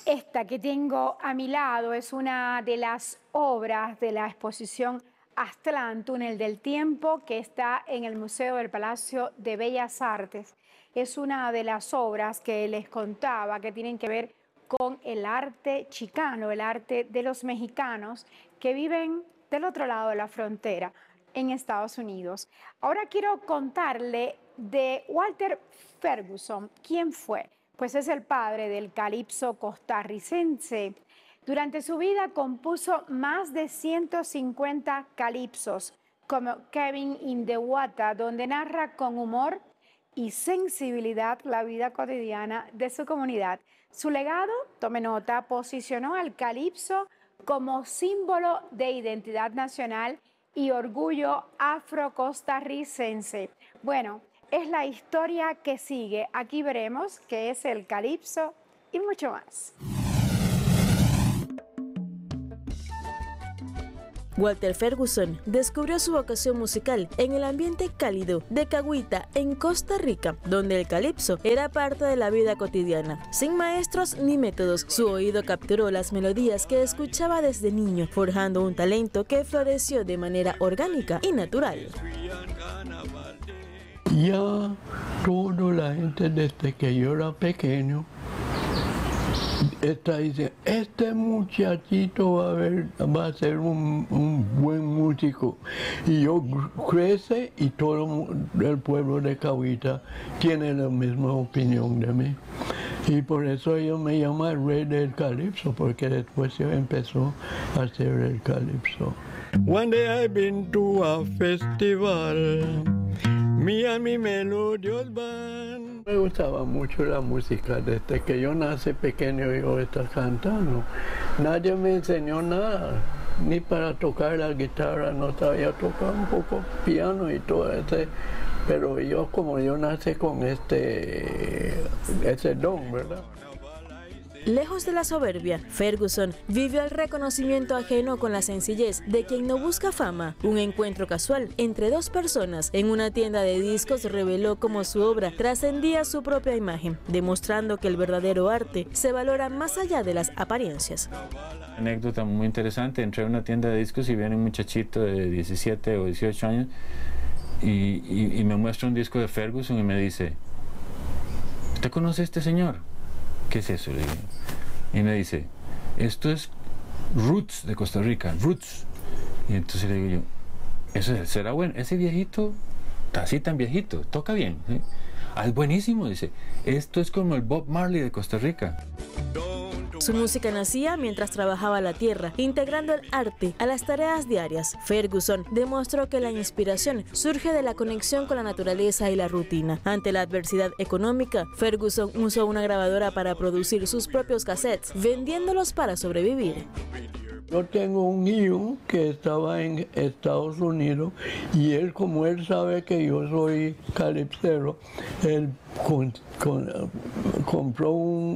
Esta que tengo a mi lado es una de las obras de la exposición Aztlán, Túnel del Tiempo, que está en el Museo del Palacio de Bellas Artes. Es una de las obras que les contaba que tienen que ver con el arte chicano, el arte de los mexicanos que viven del otro lado de la frontera, en Estados Unidos. Ahora quiero contarle de Walter Ferguson. ¿Quién fue? Pues es el padre del calipso costarricense. Durante su vida compuso más de 150 calipsos, como Cabin in the Water, donde narra con humor y sensibilidad la vida cotidiana de su comunidad. Su legado, tome nota, posicionó al calipso como símbolo de identidad nacional y orgullo afrocostarricense. Bueno, es la historia que sigue. Aquí veremos qué es el calipso y mucho más. Walter Ferguson descubrió su vocación musical en el ambiente cálido de Cahuita, en Costa Rica, donde el calipso era parte de la vida cotidiana. Sin maestros ni métodos, su oído capturó las melodías que escuchaba desde niño, forjando un talento que floreció de manera orgánica y natural. Ya toda la gente desde que yo era pequeño está diciendo, este muchachito va a ser un buen músico. Y yo crece y todo el pueblo de Cahuita tiene la misma opinión de mí. Y por eso ellos me llaman el rey del calipso, porque después yo empezó a hacer el calipso. One day I've been to a festival, me and mi Melodious Band. Me gustaba mucho la música, desde que yo nací pequeño yo estaba cantando. Nadie me enseñó nada, ni para tocar la guitarra, no sabía tocar un poco piano y todo ese. Pero yo, como yo nací con ese don, ¿verdad? Lejos de la soberbia, Ferguson vivió el reconocimiento ajeno con la sencillez de quien no busca fama. Un encuentro casual entre dos personas en una tienda de discos reveló cómo su obra trascendía su propia imagen, demostrando que el verdadero arte se valora más allá de las apariencias. Anécdota muy interesante, entré a una tienda de discos y viene un muchachito de 17 o 18 años y me muestra un disco de Ferguson y me dice, ¿usted conoce a este señor? ¿Qué es eso? Le digo. Y me dice, esto es Roots de Costa Rica, Roots. Y entonces le digo yo, ¿eso será bueno? Ese viejito, así tan viejito, toca bien, ¿sí? Ah, es buenísimo, dice, esto es como el Bob Marley de Costa Rica. Su música nacía mientras trabajaba la tierra, integrando el arte a las tareas diarias. Ferguson demostró que la inspiración surge de la conexión con la naturaleza y la rutina. Ante la adversidad económica, Ferguson usó una grabadora para producir sus propios cassettes, vendiéndolos para sobrevivir. Yo tengo un hijo que estaba en Estados Unidos y él, como él sabe que yo soy calipsero, él compró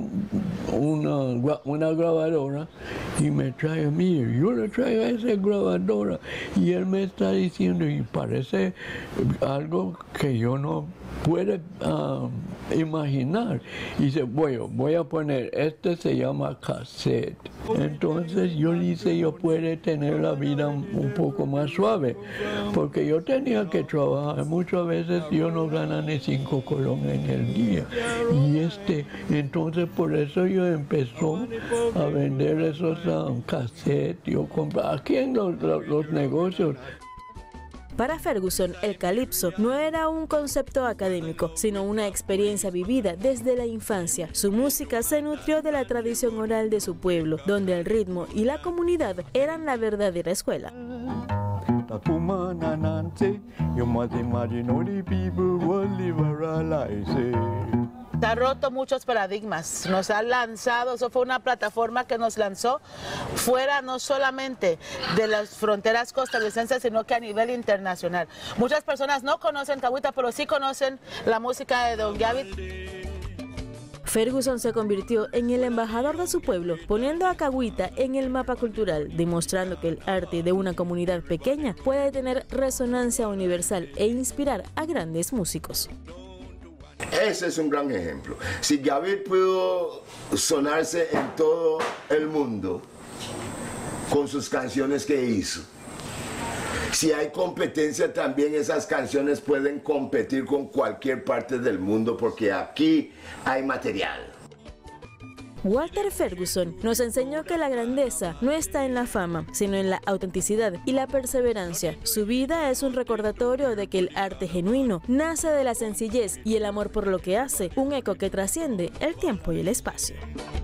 una grabadora y me trae, mire, yo le traigo esa grabadora y él me está diciendo, y parece algo que yo no puedo imaginar. Y dice, voy a poner, este se llama cassette. Entonces yo dice, yo puedo tener la vida un poco más suave, porque yo tenía que trabajar, muchas veces yo no gano ni 5 colones en el día. Y entonces por eso yo empezó a vender esos cassettes, yo compraba aquí en los negocios. Para Ferguson, el calipso no era un concepto académico, sino una experiencia vivida desde la infancia. Su música se nutrió de la tradición oral de su pueblo, donde el ritmo y la comunidad eran la verdadera escuela. Ha roto muchos paradigmas, nos ha lanzado, eso fue una plataforma que nos lanzó fuera no solamente de las fronteras costarricenses, sino que a nivel internacional. Muchas personas no conocen Cahuita, pero sí conocen la música de Don Gaby. Ferguson se convirtió en el embajador de su pueblo, poniendo a Cahuita en el mapa cultural, demostrando que el arte de una comunidad pequeña puede tener resonancia universal e inspirar a grandes músicos. Ese es un gran ejemplo. Si Gavitt pudo sonarse en todo el mundo con sus canciones que hizo, si hay competencia también esas canciones pueden competir con cualquier parte del mundo porque aquí hay material. Walter Ferguson nos enseñó que la grandeza no está en la fama, sino en la autenticidad y la perseverancia. Su vida es un recordatorio de que el arte genuino nace de la sencillez y el amor por lo que hace, un eco que trasciende el tiempo y el espacio.